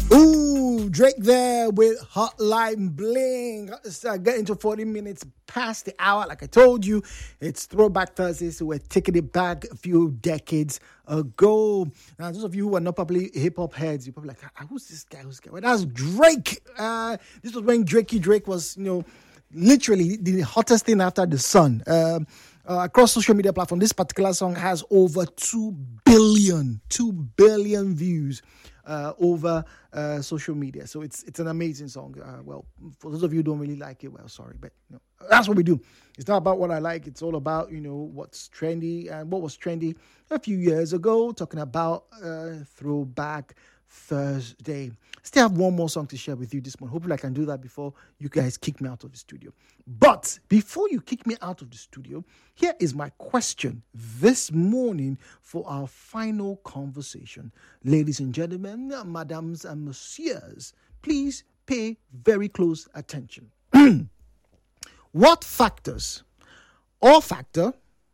Ooh, Drake there with Hotline Bling. Getting to 40 minutes past the hour. Like I told you, it's Throwback Thursday, so we're taking it back a few decades ago. Now, those of you who are not probably hip-hop heads, you're probably like, who's this guy? Well, that's Drake. This was when Drake was, literally the hottest thing after the sun. Across social media platforms, this particular song has over 2 billion views over social media. So it's an amazing song. Well, for those of you who don't really like it, well, sorry, but that's what we do. It's not about what I like. It's all about, what's trendy and what was trendy a few years ago, talking about Throwback Thursday. Still have one more song to share with you this morning. Hopefully I can do that before you guys kick me out of the studio. But before you kick me out of the studio, here is my question this morning for our final conversation. Ladies and gentlemen, madams and messieurs, please pay very close attention. What factors or factor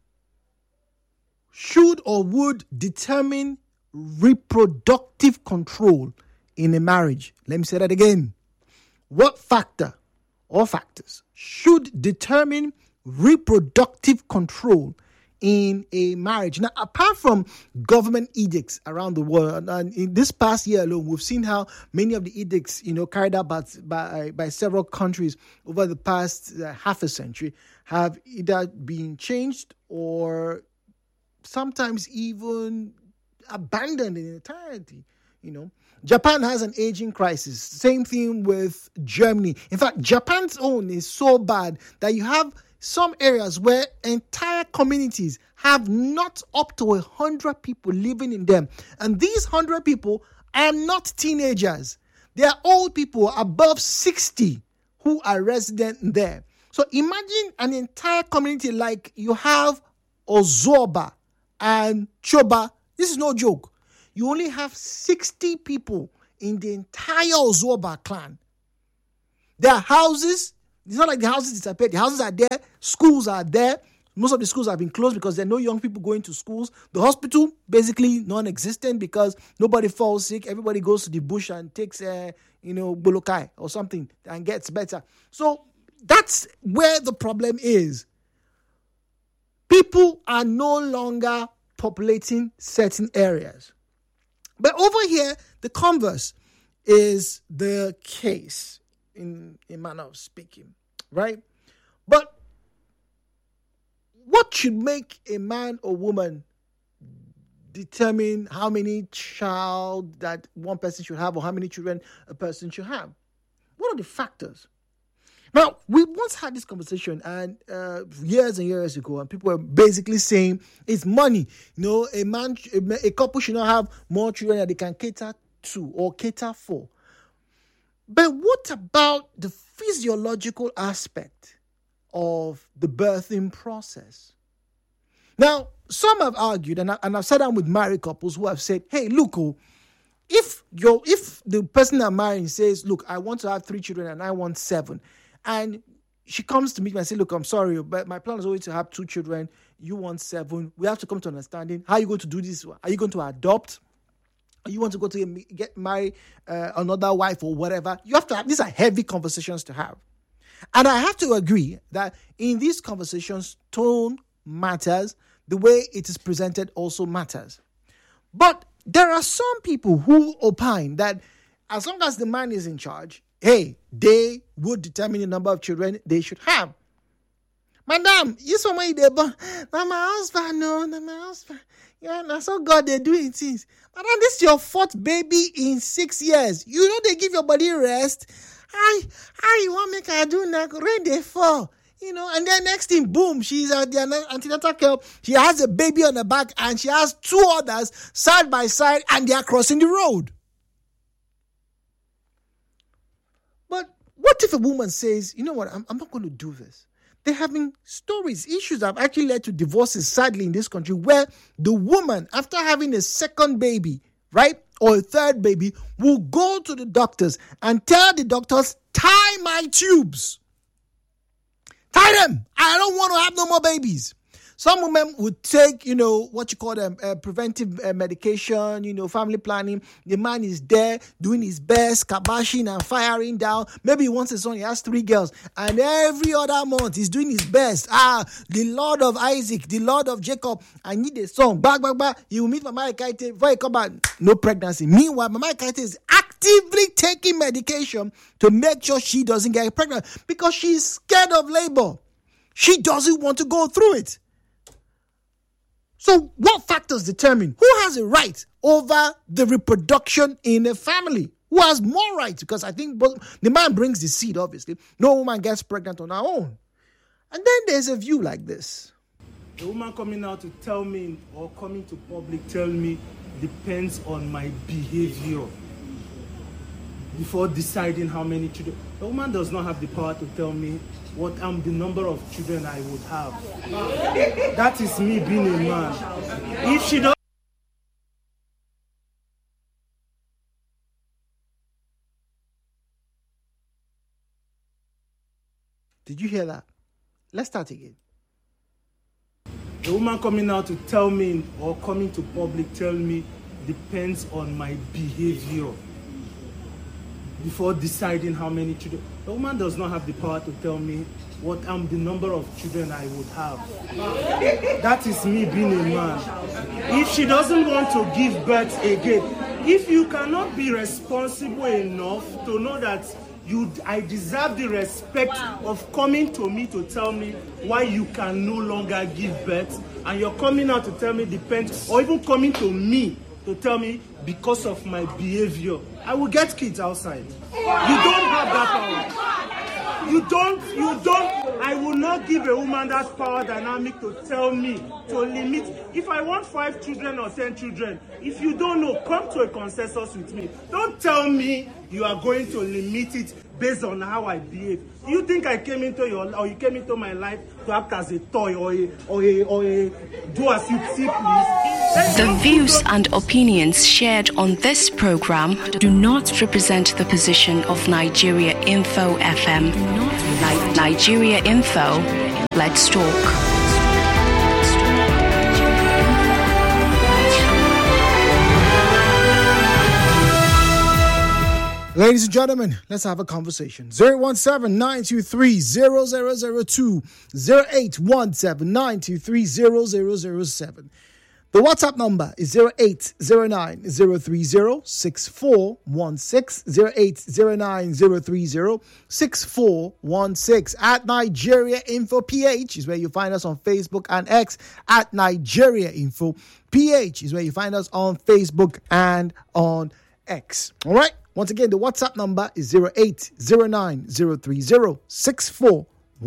should or would determine reproductive control in a marriage? Let me say that again. What factor or factors should determine reproductive control in a marriage? Now, apart from government edicts around the world, and in this past year alone, we've seen how many of the edicts, carried out by several countries over the past half a century have either been changed or sometimes even abandoned in entirety. Japan has an aging crisis. Same thing with Germany. In fact, Japan's own is so bad that you have some areas where entire communities have not up to 100 people living in them. And these 100 people are not teenagers. They are old people above 60 who are resident there. So imagine an entire community like you have Ozoba and Choba. This is no joke. You only have 60 people in the entire Ozoba clan. There are houses. It's not like the houses disappeared. The houses are there. Schools are there. Most of the schools have been closed because there are no young people going to schools. The hospital, basically non-existent because nobody falls sick. Everybody goes to the bush and takes, bolokai or something and gets better. So that's where the problem is. People are no longer populating certain areas. But over here, the converse is the case in a manner of speaking, right? But what should make a man or woman determine how many child that one person should have or how many children a person should have? What are the factors? Now, we once had this conversation and years and years ago, and people were basically saying it's money. A couple should not have more children that they can cater to or cater for. But what about the physiological aspect of the birthing process? Now, some have argued, and I've sat down with married couples who have said, hey, look, if the person I'm marrying says, look, I want to have 3 children and I want 7, and she comes to me and say, look, I'm sorry, but my plan is always to have 2 children. You want 7. We have to come to understanding. How are you going to do this? Are you going to adopt? You want to go to get married another wife or whatever? You have to have, these are heavy conversations to have. And I have to agree that in these conversations, tone matters. The way it is presented also matters. But there are some people who opine that as long as the man is in charge, hey, they would determine the number of children they should have. Madam, you saw my neighbor. Now my husband, no, not my husband. Yeah, that's how God they're doing things. Madam, this is your 4th baby in 6 years. You know they give your body rest. How you want make her do now? Rain they fall. And then next thing, boom, she's at the antenatal care. She has a baby on the back and she has 2 others side by side and they are crossing the road. What if a woman says, you know what, I'm not going to do this? There have been issues that have actually led to divorces, sadly, in this country, where the woman, after having a 2nd baby, right, or a 3rd baby, will go to the doctors and tell the doctors, tie my tubes. Tie them. I don't want to have no more babies. Some women would take, what you call them, preventive medication, family planning. The man is there doing his best, kabashing and firing down. Maybe he wants a son, he has 3 girls. And every other month, he's doing his best. The Lord of Isaac, the Lord of Jacob, I need a son. Back. He will meet Mama Ekaete. Before he come back, no pregnancy. Meanwhile, Mama Ekaete is actively taking medication to make sure she doesn't get pregnant because she's scared of labor. She doesn't want to go through it. So what factors determine who has a right over the reproduction in a family? Who has more rights? Because I think the man brings the seed, obviously. No woman gets pregnant on her own. And then there's a view like this. The woman coming out to tell me or coming to public tell me depends on my behavior before deciding how many children. The woman does not have the power to tell me what the number of children I would have. That is me being a man. If she does. Did you hear that? Let's start again. The woman coming out to tell me or coming to public tell me depends on my behavior before deciding how many children. The woman does not have the power to tell me what the number of children I would have. That is me being a man. If she doesn't want to give birth again, if you cannot be responsible enough to know that I deserve the respect of coming to me to tell me why you can no longer give birth, and you're coming out to tell me depends, or even coming to me to tell me because of my behavior, I will get kids outside. You don't have that power. You don't. I will not give a woman that power dynamic to tell me to limit. If I want 5 children or 10 children, if you don't know, come to a consensus with me. Don't tell me you are going to limit it based on how I behave. You think I came into you came into my life to act as a toy or a do as you see, please? The views and opinions shared on this program do not represent the position of Nigeria Info FM. Nigeria Info, let's talk. Ladies and gentlemen, let's have a conversation. 017-923-0002, 0817-923-0007. The WhatsApp number is 0809-030-6416, 0809-030-6416. At Nigeria Info PH is where you find us on Facebook and X. At Nigeria Info PH is where you find us on Facebook and on X. All right? Once again, the WhatsApp number is 0809-030-6416.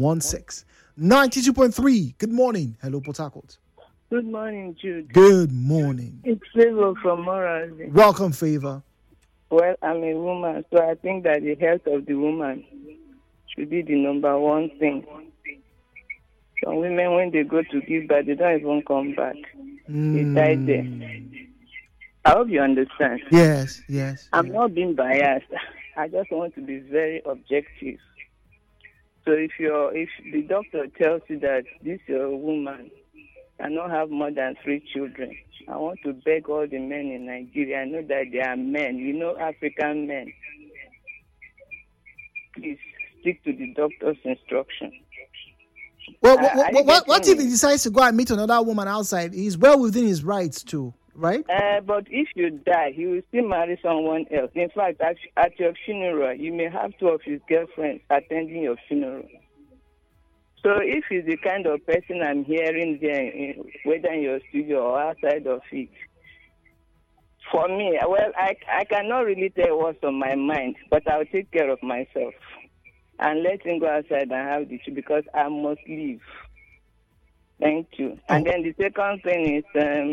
92.3. Good morning. Hello, Port Harcourt. Good morning, Jude. Good morning. It's Favor from Morazi. Welcome, Favor. Well, I'm a woman, so I think that the health of the woman should be the number one thing. Some women, when they go to give birth, they don't even come back. They die there. I hope you understand. Yes. I'm not being biased. I just want to be very objective. So if the doctor tells you that this your woman cannot have more than 3 children, I want to beg all the men in Nigeria. I know that they are men, African men. Please stick to the doctor's instruction. Well, what if he decides to go and meet another woman outside? He's well within his rights too, right? But if you die, he will still marry someone else. In fact, at your funeral, you may have 2 of his girlfriends attending your funeral. So if he's the kind of person I'm hearing there, whether in your studio or outside of it, for me, well, I cannot really tell what's on my mind, but I'll take care of myself and let him go outside and have the truth because I must leave. Thank you. And then the second thing is,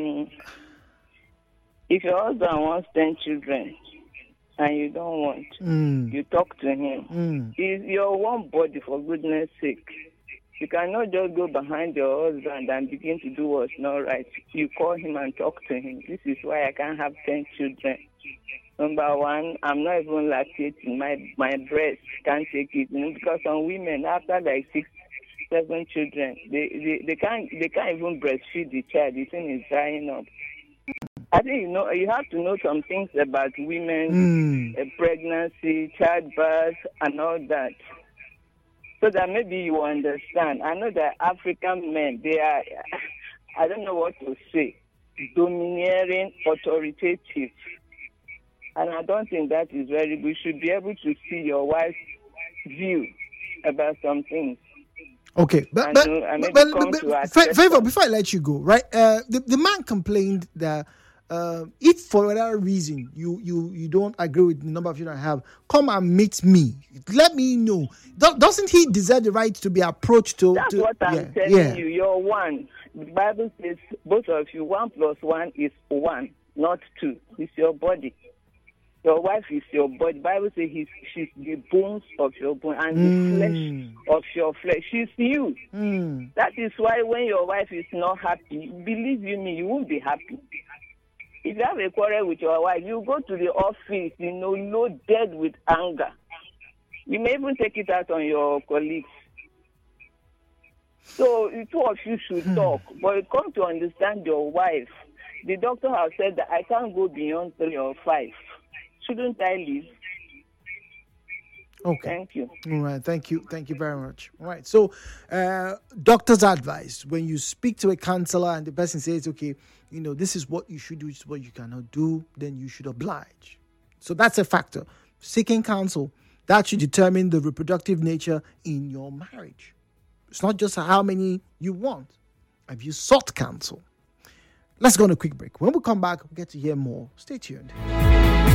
if your husband wants 10 children and you don't want, you talk to him. He's your one body, for goodness sake. You cannot just go behind your husband and begin to do what's not right. You call him and talk to him. This is why I can't have 10 children. Number one, I'm not even lactating. My breast can't take it. Because some women, after like 6 7 children. They can't even breastfeed the child. The thing is drying up. I think you have to know some things about women, pregnancy, childbirth, and all that, so that maybe you understand. I know that African men, they are, I don't know what to say, domineering, authoritative, and I don't think that is very good. You should be able to see your wife's view about some things. Okay, but Favor, before I let you go, right? The man complained that if for whatever reason you don't agree with the number of children I have, come and meet me. Let me know. Doesn't he deserve the right to be approached to? That's what I'm telling you. You're one. The Bible says both of you, 1 + 1 is 1, not 2. It's your body. Your wife is your body. The Bible says she's the bones of your bone and the flesh of your flesh. She's you. That is why when your wife is not happy, believe you me, you won't be happy. If you have a quarrel with your wife, you go to the office, loaded with anger. You may even take it out on your colleagues. So the two of you should talk, but you come to understand your wife. The doctor has said that I can't go beyond 3 or 5. Shouldn't I leave? Okay. Thank you. All right. Thank you. Thank you very much. All right. So, doctor's advice: when you speak to a counselor and the person says, "Okay, this is what you should do, this is what you cannot do," then you should oblige. So that's a factor. Seeking counsel, that should determine the reproductive nature in your marriage. It's not just how many you want. Have you sought counsel? Let's go on a quick break. When we come back, we'll get to hear more. Stay tuned.